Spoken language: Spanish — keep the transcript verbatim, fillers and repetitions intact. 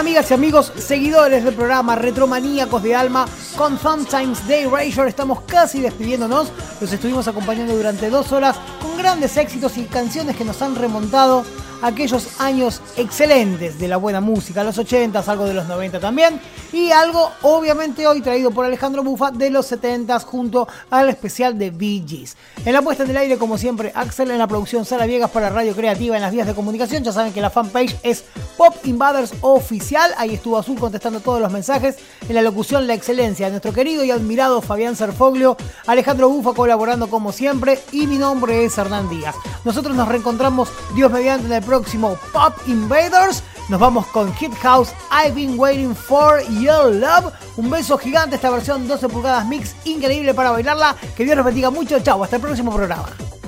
amigas y amigos, seguidores del programa Retromaníacos de Alma con Sometimes Day Erasure. Estamos casi despidiéndonos. Los estuvimos acompañando durante dos horas con grandes éxitos y canciones que nos han remontado a aquellos años excelentes de la buena música, los ochentas, algo de los noventa también, y algo obviamente hoy traído por Alejandro Bufa de los setentas junto al especial de Bee Gees. En la puesta en el aire, como siempre, Axel; en la producción, Sara Viegas para Radio Creativa; en las vías de comunicación, ya saben que la fanpage es Pop Invaders Oficial, ahí estuvo Azul contestando todos los mensajes; en la locución, la excelencia de nuestro querido y admirado Fabián Serfoglio; Alejandro Bufa colaborando como siempre, y mi nombre es Hernán Díaz. Nosotros nos reencontramos, Dios mediante, en el próximo Pop Invaders. Nos vamos con Hit House, I've Been Waiting For Your Love. Un beso gigante, esta versión doce pulgadas mix, increíble para bailarla. Que Dios los bendiga mucho. Chau, hasta el próximo programa.